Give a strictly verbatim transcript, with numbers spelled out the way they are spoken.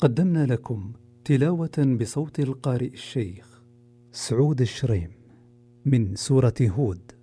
قدمنا لكم تلاوة بصوت القارئ الشيخ سعود الشريم من سورة هود.